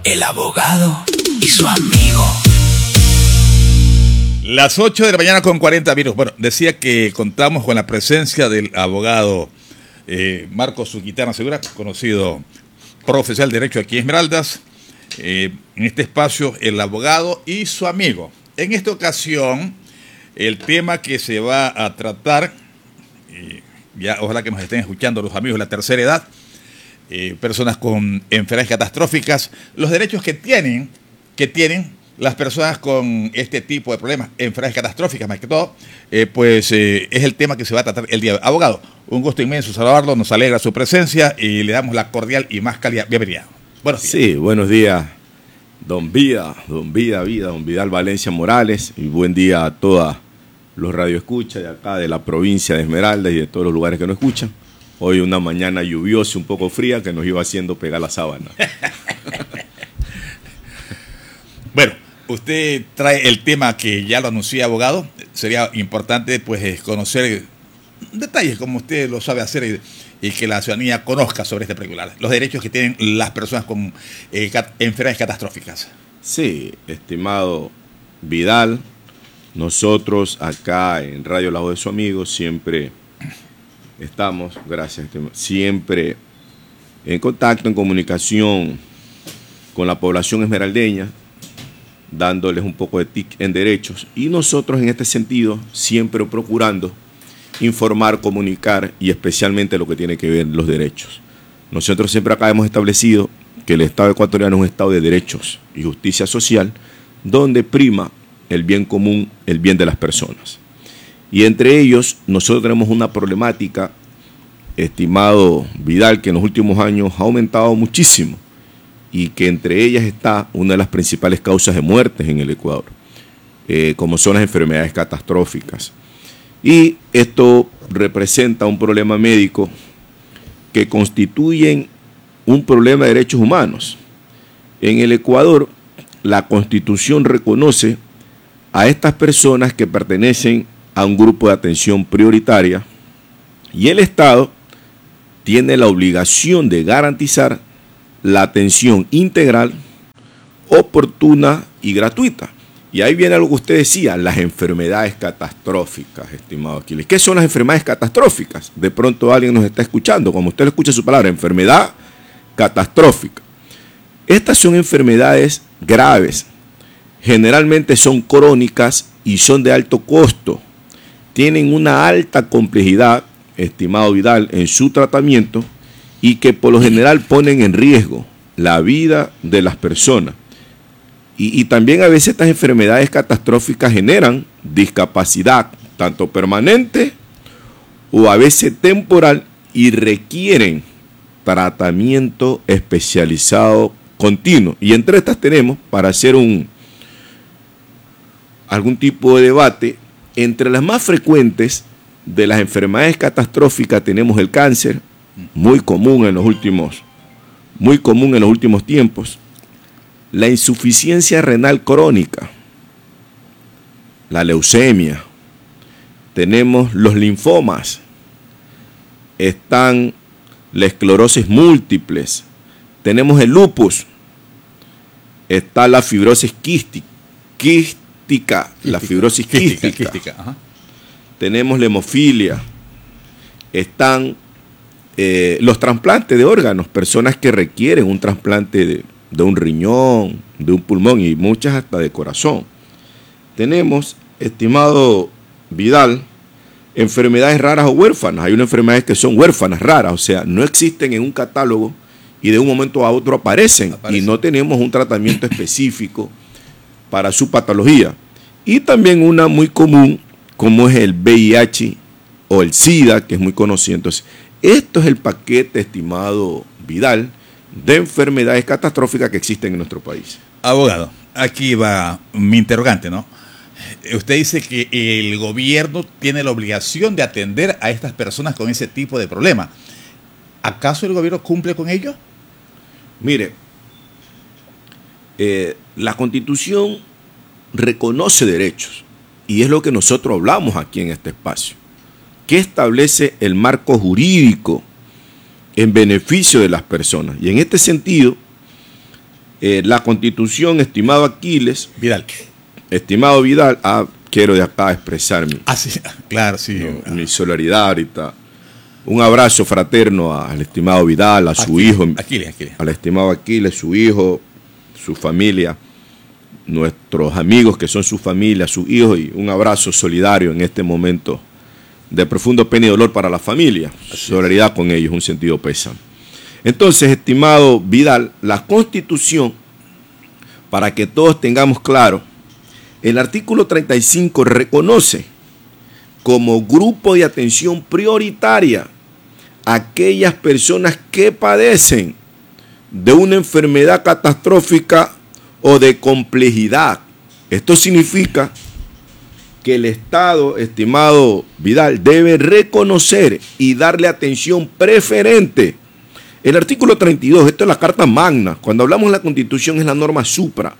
El abogado y su amigo. Las 8 de la mañana con 40 minutos. Bueno, decía que contamos con la presencia del abogado Marcos Zuquitana Segura, conocido profesional de derecho aquí en Esmeraldas. En este espacio, el abogado y su amigo. En esta ocasión, el tema que se va a tratar, ya ojalá que nos estén escuchando los amigos de la tercera edad, personas con enfermedades catastróficas, los derechos que tienen las personas con este tipo de problemas, enfermedades catastróficas más que todo, es el tema que se va a tratar el día de hoy. Abogado, un gusto inmenso saludarlo, nos alegra su presencia y le damos la cordial y más cálida bienvenida. Buenos días. Sí, buenos días, don Vidal Valencia Morales, y buen día a todos los radioescuchas de acá, de la provincia de Esmeraldas y de todos los lugares que nos escuchan. Hoy una mañana lluviosa, un poco fría, que nos iba haciendo pegar la sábana. Bueno, usted trae el tema que ya lo anuncié, abogado. Sería importante conocer detalles como usted lo sabe hacer y que la ciudadanía conozca sobre este particular. Los derechos que tienen las personas con enfermedades catastróficas. Sí, estimado Vidal, nosotros acá en Radio La Voz de su Amigo siempre estamos, gracias, siempre en contacto, en comunicación con la población esmeraldeña, dándoles un poco de TIC en derechos, y nosotros en este sentido siempre procurando informar, comunicar y especialmente lo que tiene que ver los derechos. Nosotros siempre acá hemos establecido que el Estado ecuatoriano es un Estado de derechos y justicia social, donde prima el bien común, el bien de las personas. Y entre ellos nosotros tenemos una problemática, estimado Vidal, que en los últimos años ha aumentado muchísimo, y que entre ellas está una de las principales causas de muertes en el Ecuador, como son las enfermedades catastróficas. Y esto representa un problema médico que constituye un problema de derechos humanos. En el Ecuador, la Constitución reconoce a estas personas que pertenecen a un grupo de atención prioritaria, y el Estado tiene la obligación de garantizar la atención integral, oportuna y gratuita. Y ahí viene algo que usted decía, las enfermedades catastróficas, estimado Aquiles. ¿Qué son las enfermedades catastróficas? De pronto alguien nos está escuchando, como usted escucha su palabra, enfermedad catastrófica. Estas son enfermedades graves, generalmente son crónicas y son de alto costo. Tienen una alta complejidad, estimado Vidal, en su tratamiento, y que por lo general ponen en riesgo la vida de las personas. Y también a veces estas enfermedades catastróficas generan discapacidad, tanto permanente o a veces temporal, y requieren tratamiento especializado continuo. Y entre estas tenemos, para hacer algún tipo de debate, entre las más frecuentes de las enfermedades catastróficas tenemos el cáncer, muy común en los últimos tiempos, la insuficiencia renal crónica, la leucemia, tenemos los linfomas, están la esclerosis múltiples, tenemos el lupus, está la fibrosis quística, Ajá. Tenemos la hemofilia, están los trasplantes de órganos, personas que requieren un trasplante de un riñón, de un pulmón y muchas hasta de corazón. Tenemos, estimado Vidal, enfermedades raras o huérfanas. Hay unas enfermedades que son huérfanas, raras, o sea, no existen en un catálogo y de un momento a otro aparecen. Y no tenemos un tratamiento específico para su patología. Y también una muy común, como es el VIH o el SIDA, que es muy conocido. Entonces, esto es el paquete, estimado Vidal, de enfermedades catastróficas que existen en nuestro país. Abogado, aquí va mi interrogante, ¿no? Usted dice que el gobierno tiene la obligación de atender a estas personas con ese tipo de problema. ¿Acaso el gobierno cumple con ello? Mire, la Constitución reconoce derechos y es lo que nosotros hablamos aquí en este espacio. ¿Qué establece el marco jurídico en beneficio de las personas? Y en este sentido, La Constitución, estimado Aquiles, Vidal. estimado Vidal, quiero de acá expresar Sí, claro, sí. mi solidaridad ahorita. Un abrazo fraterno al estimado Vidal, a su hijo, Aquiles. al estimado Aquiles, su hijo, su familia, nuestros amigos que son su familia, sus hijos, y un abrazo solidario en este momento de profundo pena y dolor para la familia. Solidaridad con ellos, un sentido pésame. Entonces, estimado Vidal, la Constitución, para que todos tengamos claro, el artículo 35 reconoce como grupo de atención prioritaria a aquellas personas que padecen de una enfermedad catastrófica o de complejidad. Esto significa que el Estado, estimado Vidal, debe reconocer y darle atención preferente. El artículo 32, esto es la Carta Magna. Cuando hablamos de la Constitución es la norma supra.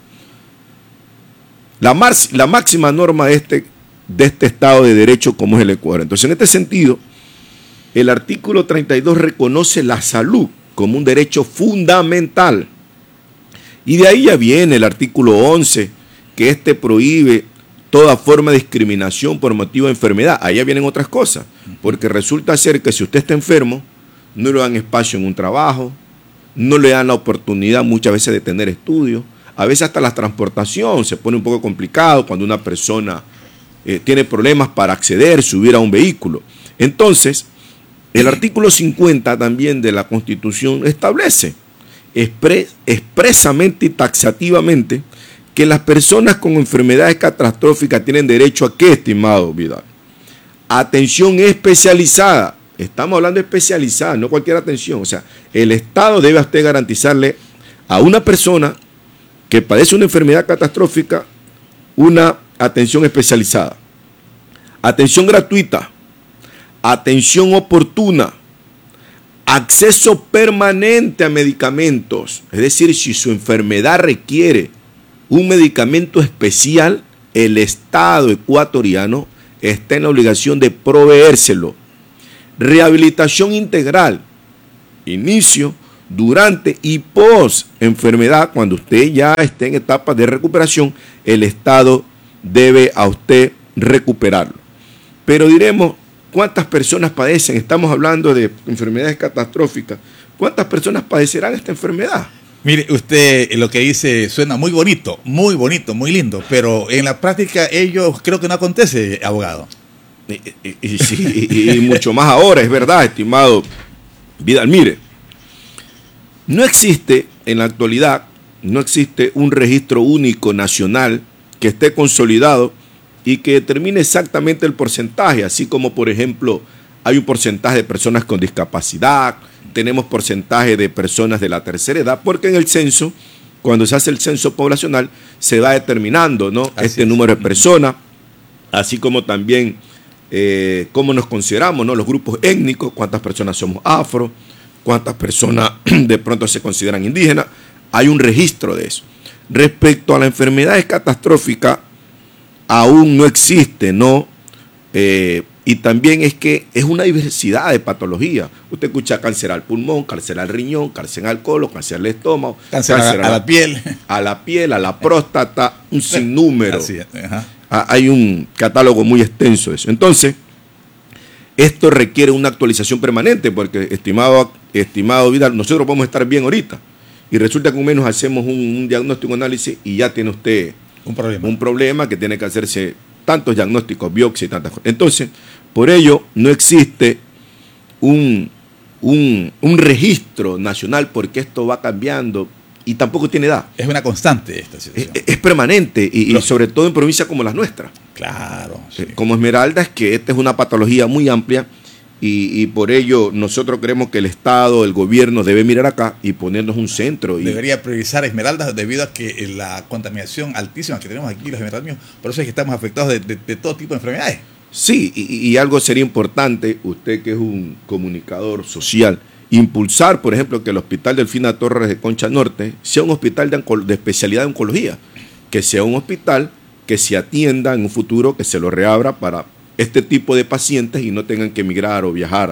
La máxima norma de este Estado de Derecho como es el Ecuador. Entonces, en este sentido, el artículo 32 reconoce la salud como un derecho fundamental. Y de ahí ya viene el artículo 11, que prohíbe toda forma de discriminación por motivo de enfermedad. Ahí ya vienen otras cosas, porque resulta ser que si usted está enfermo, no le dan espacio en un trabajo, no le dan la oportunidad muchas veces de tener estudios, a veces hasta la transportación se pone un poco complicado cuando una persona tiene problemas para acceder, subir a un vehículo. Entonces, el artículo 50 también de la Constitución establece expresamente y taxativamente que las personas con enfermedades catastróficas tienen derecho a ¿qué, estimado Vidal? Atención especializada. Estamos hablando de especializada, no cualquier atención. O sea, el Estado debe a usted garantizarle a una persona que padece una enfermedad catastrófica una atención especializada, atención gratuita, atención oportuna, acceso permanente a medicamentos. Es decir, si su enfermedad requiere un medicamento especial, el Estado ecuatoriano está en la obligación de proveérselo. Rehabilitación integral, inicio, durante y post enfermedad. Cuando usted ya esté en etapa de recuperación, el Estado debe a usted recuperarlo. Pero diremos, ¿cuántas personas padecen? Estamos hablando de enfermedades catastróficas. ¿Cuántas personas padecerán esta enfermedad? Mire, usted lo que dice suena muy bonito, muy lindo, pero en la práctica ello creo que no acontece, abogado. Y mucho más ahora, es verdad, estimado Vidal. Mire, no existe en la actualidad, no existe un registro único nacional que esté consolidado y que determine exactamente el porcentaje, así como, por ejemplo, hay un porcentaje de personas con discapacidad, tenemos porcentaje de personas de la tercera edad, porque en el censo, cuando se hace el censo poblacional, se va determinando, ¿no?, este número de personas, así como también cómo nos consideramos, ¿no?, los grupos étnicos, cuántas personas somos afro, cuántas personas de pronto se consideran indígenas. Hay un registro de eso. Respecto a las enfermedades catastróficas, aún no existe, ¿no? Y también es que es una diversidad de patologías. Usted escucha cáncer al pulmón, cáncer al riñón, cáncer al colon, cáncer al estómago, cáncer a la piel. A la piel, a la próstata, un sinnúmero. Así es. Ajá. Hay un catálogo muy extenso de eso. Entonces, esto requiere una actualización permanente porque, estimado Vidal, nosotros podemos estar bien ahorita y resulta que al menos hacemos un diagnóstico, un análisis y ya tiene usted un problema que tiene que hacerse tantos diagnósticos, biopsia y tantas cosas. Entonces, por ello no existe un registro nacional porque esto va cambiando y tampoco tiene edad. Es una constante esta situación. Es permanente y sobre todo en provincias como las nuestras. Claro. Sí. Como Esmeraldas, que esta es una patología muy amplia y por ello nosotros creemos que el Estado, el gobierno debe mirar acá y ponernos un centro. Debería priorizar Esmeraldas debido a que la contaminación altísima que tenemos aquí, los esmeraldas, por eso es que estamos afectados de todo tipo de enfermedades. Sí, y algo sería importante, usted que es un comunicador social, impulsar, por ejemplo, que el Hospital Delfina Torres de Concha Norte sea un hospital de especialidad de oncología, que sea un hospital que se atienda en un futuro, que se lo reabra para este tipo de pacientes y no tengan que emigrar o viajar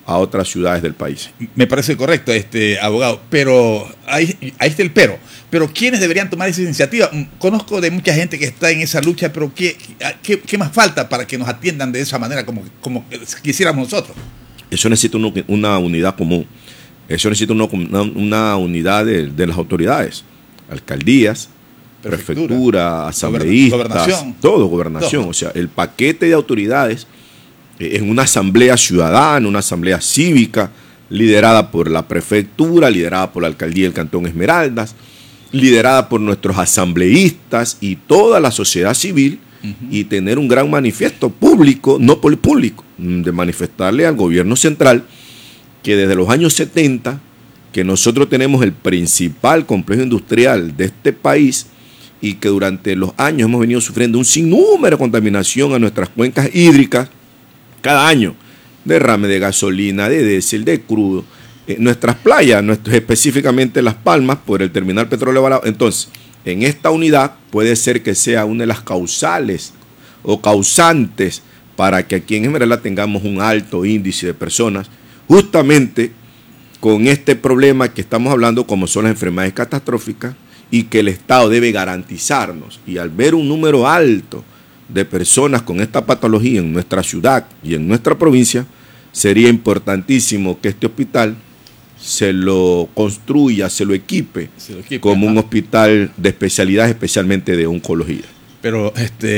a otras ciudades del país. Me parece correcto, abogado, pero ahí está el pero. Pero ¿quiénes deberían tomar esa iniciativa? Conozco de mucha gente que está en esa lucha, pero ¿qué más falta para que nos atiendan de esa manera como quisiéramos nosotros? Eso necesita una unidad común. Eso necesita una unidad de las autoridades, alcaldías, prefectura, asambleístas, gobernación. Todo. O sea, el paquete de autoridades en una asamblea ciudadana, una asamblea cívica, liderada por la prefectura, liderada por la alcaldía del Cantón Esmeraldas, liderada por nuestros asambleístas y toda la sociedad civil, y tener un gran manifiesto público, no público, de manifestarle al gobierno central que desde los años 70, que nosotros tenemos el principal complejo industrial de este país y que durante los años hemos venido sufriendo un sinnúmero de contaminación a nuestras cuencas hídricas, cada año, derrame de gasolina, de diésel, de crudo, nuestras playas, específicamente Las Palmas, por el terminal petróleo barato. Entonces, en esta unidad puede ser que sea una de las causales o causantes para que aquí en Esmeralda tengamos un alto índice de personas, justamente con este problema que estamos hablando, como son las enfermedades catastróficas, y que el Estado debe garantizarnos. Y al ver un número alto de personas con esta patología en nuestra ciudad y en nuestra provincia, sería importantísimo que este hospital se lo construya, se lo equipe como un hospital de especialidad, especialmente de oncología. Pero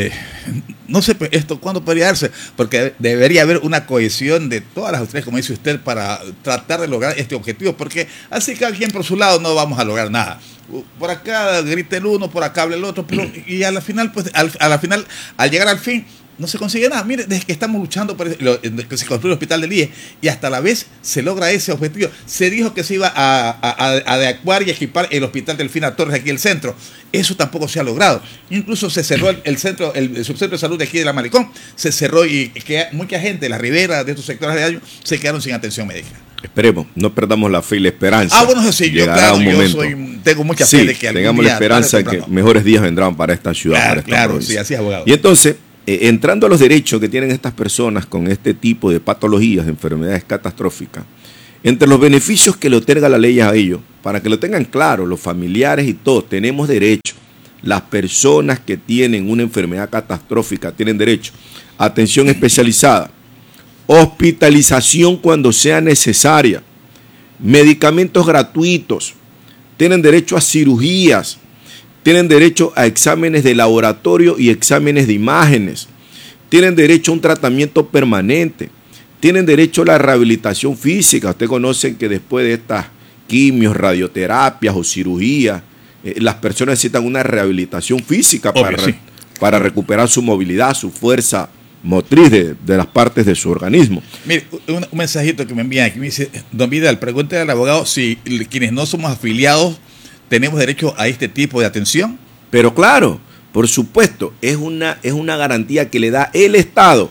no sé esto cuándo podría darse, porque debería haber una cohesión de todas las autoridades, como dice usted, para tratar de lograr este objetivo, porque así cada quien por su lado no vamos a lograr nada. Por acá grita el uno, por acá habla el otro, y a la final, pues, al llegar al fin, no se consigue nada. Mire, desde que estamos luchando por que se construye el hospital del IE y hasta la vez se logra ese objetivo. Se dijo que se iba a adecuar y equipar el hospital Delfina Torres aquí en el centro. Eso tampoco se ha logrado. Incluso se cerró el subcentro de salud de aquí de La Malecón. Se cerró y que mucha gente de la ribera, de estos sectores de año, se quedaron sin atención médica. Esperemos, no perdamos la fe y la esperanza. Bueno, sí, llegará un momento. Tengo mucha fe de que tengamos la esperanza de que mejores días vendrán para esta ciudad. Claro, sí, así es, abogado. Y entonces, entrando a los derechos que tienen estas personas con este tipo de patologías, de enfermedades catastróficas, entre los beneficios que le otorga la ley a ellos, para que lo tengan claro, los familiares y todos, tenemos derecho. Las personas que tienen una enfermedad catastrófica tienen derecho a atención especializada, hospitalización cuando sea necesaria, medicamentos gratuitos, tienen derecho a cirugías, tienen derecho a exámenes de laboratorio y exámenes de imágenes, tienen derecho a un tratamiento permanente, tienen derecho a la rehabilitación física. Ustedes conocen que después de estas quimios, radioterapias o cirugías, las personas necesitan una rehabilitación física para recuperar su movilidad, su fuerza motriz de las partes de su organismo. Mire, un mensajito que me envían aquí, me dice: don Vidal, pregúntale al abogado si quienes no somos afiliados tenemos derecho a este tipo de atención. Pero claro, por supuesto, es una garantía que le da el Estado,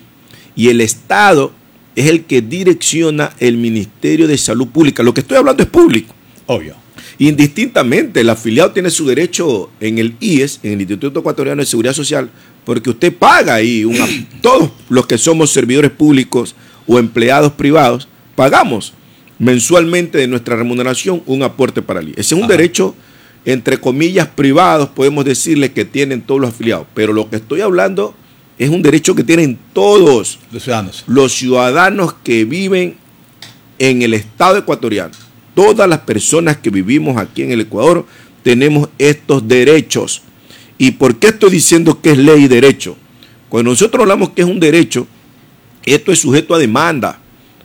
y el Estado es el que direcciona el Ministerio de Salud Pública. Lo que estoy hablando es público. Obvio. Indistintamente, el afiliado tiene su derecho en el IES, en el Instituto Ecuatoriano de Seguridad Social, porque usted paga ahí, todos los que somos servidores públicos o empleados privados, pagamos mensualmente de nuestra remuneración un aporte para el IES. Ese es un derecho, entre comillas, privados, podemos decirle que tienen todos los afiliados, pero lo que estoy hablando es un derecho que tienen todos los ciudadanos que viven en el Estado ecuatoriano. Todas las personas que vivimos aquí en el Ecuador tenemos estos derechos. ¿Y por qué estoy diciendo que es ley y derecho? Cuando nosotros hablamos que es un derecho, esto es sujeto a demanda.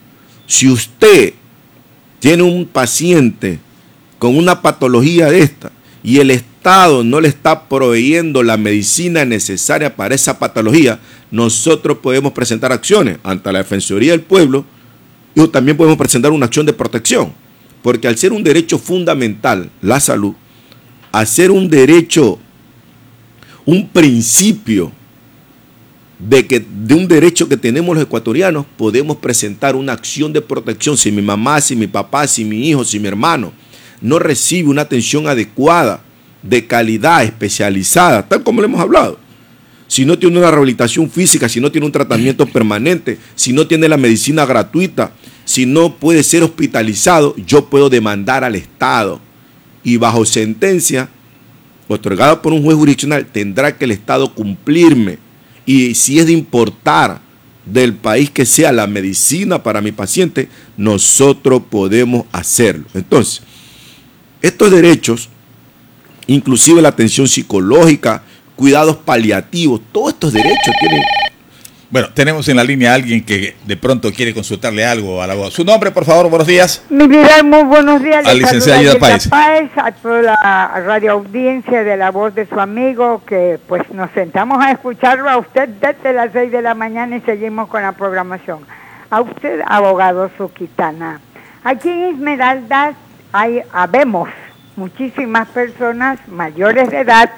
Si usted tiene un paciente con una patología de esta y el Estado no le está proveyendo la medicina necesaria para esa patología, nosotros podemos presentar acciones ante la Defensoría del Pueblo y también podemos presentar una acción de protección. Porque al ser un derecho fundamental, la salud, al ser un derecho, un principio de un derecho que tenemos los ecuatorianos, podemos presentar una acción de protección. Si mi mamá, si mi papá, si mi hijo, si mi hermano no recibe una atención adecuada, de calidad, especializada, tal como le hemos hablado, si no tiene una rehabilitación física, si no tiene un tratamiento permanente, si no tiene la medicina gratuita, si no puede ser hospitalizado, yo puedo demandar al Estado. Y bajo sentencia otorgada por un juez jurisdiccional, tendrá que el Estado cumplirme. Y si es de importar del país que sea la medicina para mi paciente, nosotros podemos hacerlo. Entonces, estos derechos, inclusive la atención psicológica, cuidados paliativos, todos estos derechos tienen... Bueno, tenemos en la línea a alguien que de pronto quiere consultarle algo a la abogada. Su nombre, por favor, buenos días. Mi vida, muy buenos días. Al licenciado Gilda Páez. A toda la radio audiencia de La Voz de su Amigo, que pues nos sentamos a escucharlo a usted desde las 6 de la mañana y seguimos con la programación. A usted, abogado Zuquitana. Aquí en Esmeraldas habemos muchísimas personas mayores de edad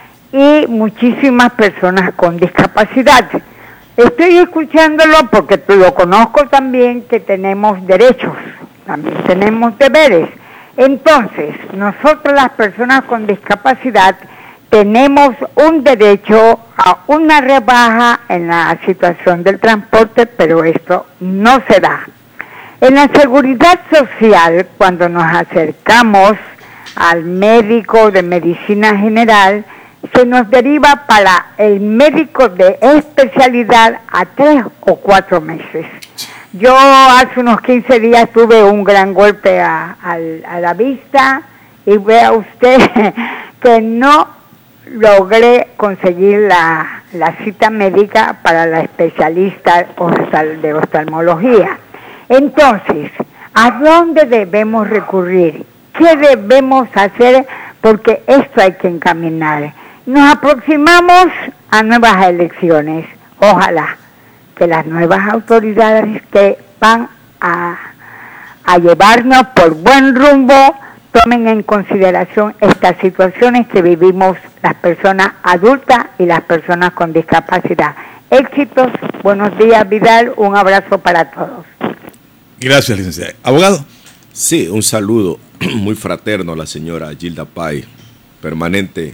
y muchísimas personas con discapacidad. Estoy escuchándolo porque lo conozco también, que tenemos derechos, también tenemos deberes. Entonces, nosotros las personas con discapacidad tenemos un derecho a una rebaja en la situación del transporte, pero esto no se da. En la seguridad social, cuando nos acercamos al médico de medicina general, se nos deriva para el médico de especialidad a 3 o 4 meses. Yo hace unos 15 días tuve un gran golpe a la vista y vea usted que no logré conseguir la cita médica para la especialista de oftalmología. Entonces, ¿a dónde debemos recurrir? ¿Qué debemos hacer? Porque esto hay que encaminar. Nos aproximamos a nuevas elecciones. Ojalá que las nuevas autoridades que van a llevarnos por buen rumbo tomen en consideración estas situaciones que vivimos las personas adultas y las personas con discapacidad. Éxitos, buenos días, Vidal, un abrazo para todos. Gracias, licenciada. ¿Abogado? Sí, un saludo muy fraterno a la señora Gilda Páez, permanente...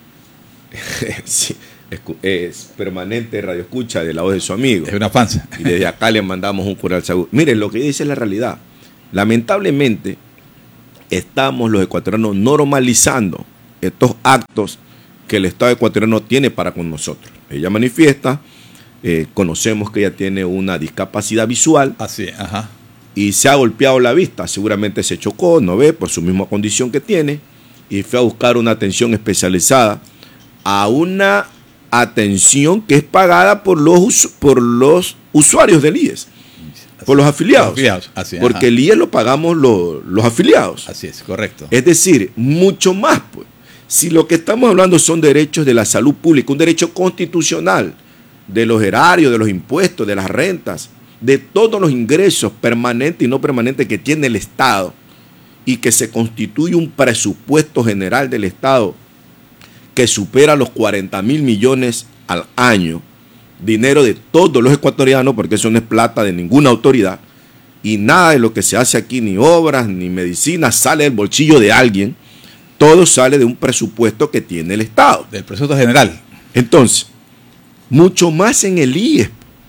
sí, es permanente radioescucha de La Voz de su Amigo. Es una panza. Y desde acá le mandamos un cordial saludo. Miren, lo que dice es la realidad. Lamentablemente, estamos los ecuatorianos normalizando estos actos que el Estado ecuatoriano tiene para con nosotros. Ella manifiesta, conocemos que ella tiene una discapacidad visual. Así, ajá. Y se ha golpeado la vista. Seguramente se chocó, no ve, por su misma condición que tiene. Y fue a buscar una atención especializada, a una atención que es pagada por los usuarios del IES, por los afiliados. Así, porque ajá. el IES lo pagamos los afiliados. Así es, correcto. Es decir, mucho más, pues. Si lo que estamos hablando son derechos de la salud pública, un derecho constitucional, de los erarios, de los impuestos, de las rentas, de todos los ingresos permanentes y no permanentes que tiene el Estado, y que se constituye un presupuesto general del Estado que supera los 40.000 millones al año, dinero de todos los ecuatorianos, porque eso no es plata de ninguna autoridad, y nada de lo que se hace aquí, ni obras, ni medicina, sale del bolsillo de alguien, todo sale de un presupuesto que tiene el Estado. Del presupuesto general. Entonces, mucho más en el IES.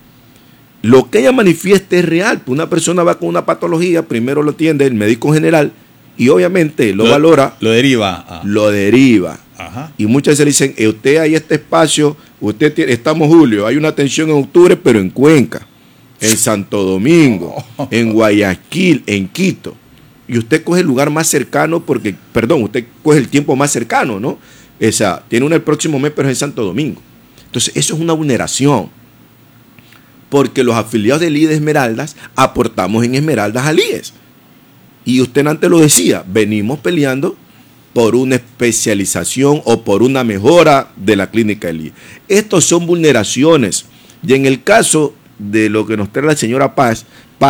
Lo que ella manifiesta es real. Una persona va con una patología, primero lo atiende el médico general, y obviamente lo valora. Lo deriva. Lo deriva. Ajá. Y muchas veces le dicen, usted hay este espacio, usted tiene, estamos julio, hay una atención en octubre, pero en Cuenca, en Santo Domingo, en Guayaquil, en Quito. Y usted coge el lugar más cercano usted coge el tiempo más cercano, ¿no? O sea, tiene uno el próximo mes, pero es en Santo Domingo. Entonces, eso es una vulneración. Porque los afiliados del IES de Esmeraldas aportamos en Esmeraldas al IES. Y usted antes lo decía, venimos peleando por una especialización o por una mejora de la clínica del IES. Estos son vulneraciones. Y en el caso de lo que nos trae la señora Páez,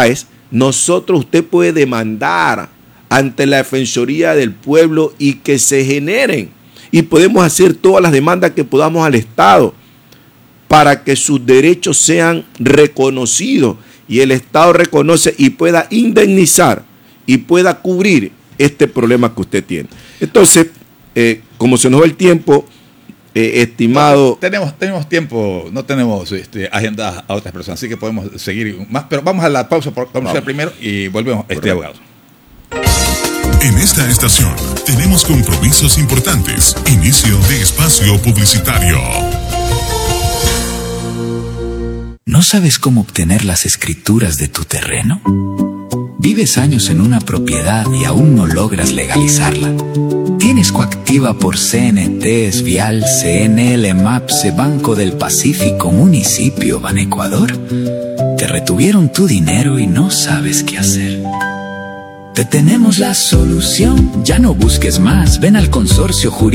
usted puede demandar ante la Defensoría del Pueblo y que se generen. Y podemos hacer todas las demandas que podamos al Estado para que sus derechos sean reconocidos y el Estado reconoce y pueda indemnizar y pueda cubrir este problema que usted tiene. Entonces, como se nos va el tiempo, estimado... Tenemos tiempo, no tenemos agendadas a otras personas, así que podemos seguir más, pero vamos a la pausa comercial primero y volvemos, abogado. En esta estación tenemos compromisos importantes. Inicio de espacio publicitario. ¿No sabes cómo obtener las escrituras de tu terreno? ¿Vives años en una propiedad y aún no logras legalizarla? ¿Tienes coactiva por CNT, Vial, CNL, MAPSE, Banco del Pacífico, Municipio, Banecuador? ¿Te retuvieron tu dinero y no sabes qué hacer? Te tenemos la solución, ya no busques más, ven al consorcio jurídico.